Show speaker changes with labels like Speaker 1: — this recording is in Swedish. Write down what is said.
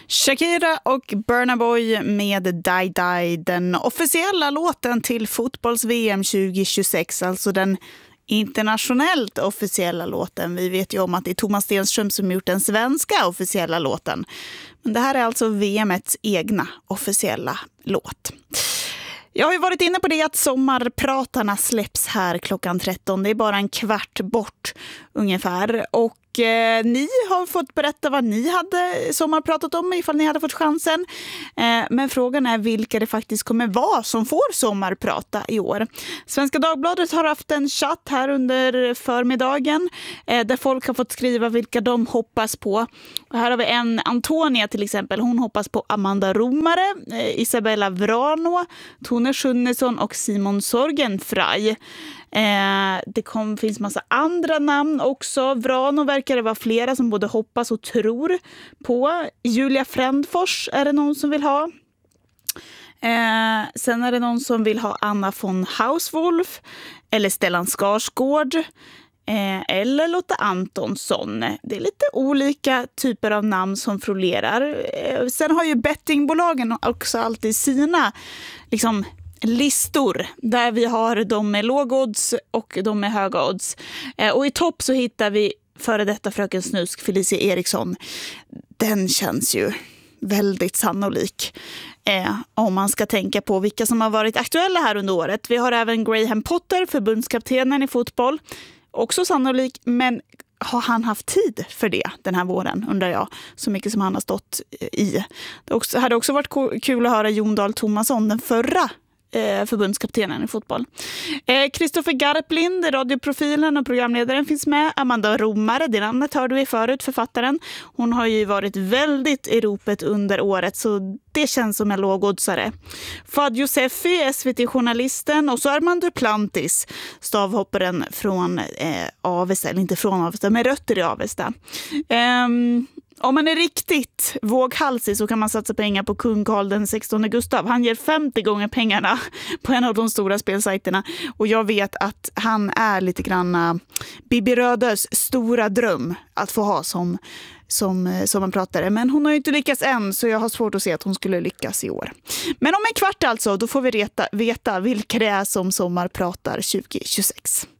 Speaker 1: Shakira och Burna Boy med Die Die, den officiella låten till fotbolls-VM 2026, alltså den internationellt officiella låten. Vi vet ju om att det är Thomas Stenström som gjort den svenska officiella låten. Men det här är alltså VM:s egna officiella låt. Jag har ju varit inne på det att sommarpratarna släpps här klockan 13. Det är bara en kvart bort ungefär. Och ni har fått berätta vad ni hade sommarpratat om ifall ni hade fått chansen. Men frågan är vilka det faktiskt kommer vara som får sommarprata i år. Svenska Dagbladet har haft en chatt här under förmiddagen där folk har fått skriva vilka de hoppas på. Och här har vi en Antonia till exempel. Hon hoppas på Amanda Romare, Isabella Vrano, Tone Schunnesson och Simon Sorgenfrey. Det finns massa andra namn också. Vrano verkar det vara flera som både hoppas och tror på. Julia Frändfors är det någon som vill ha. Sen är det någon som vill ha Anna von Hauswolf eller Stellan Skarsgård eller Lotta Antonsson. Det är lite olika typer av namn som florerar. Sen har ju bettingbolagen också alltid sina listor där vi har de med låg odds och de med höga odds. Och i topp så hittar vi före detta fröken Snusk, Felicia Eriksson. Den känns ju väldigt sannolik om man ska tänka på vilka som har varit aktuella här under året. Vi har även Graham Potter, förbundskaptenen i fotboll. Också sannolik, men har han haft tid för det den här våren, undrar jag, så mycket som han har stått i. Det hade också varit kul att höra Jon Dahl Tomasson, den förra förbundskaptenen i fotboll. Kristoffer Garplind, radioprofilen och programledaren finns med. Amanda Romare, det namnet hörde vi förut, författaren. Hon har ju varit väldigt i ropet under året, så det känns som en lågoddsare. Fad Josefi, SVT-journalisten, och så Armand Duplantis, stavhopparen från Avesta, eller inte från Avesta, med rötter i Avesta. Om man är riktigt våghalsig så kan man satsa pengar på kung Carl den 16 Gustav. Han ger 50 gånger pengarna på en av de stora spelsajterna. Och jag vet att han är lite grann Bibi Röders stora dröm att få ha som man pratare. Men hon har ju inte lyckats än, så jag har svårt att se att hon skulle lyckas i år. Men om en kvart alltså, då får vi veta vilka det är som sommarpratar 2026.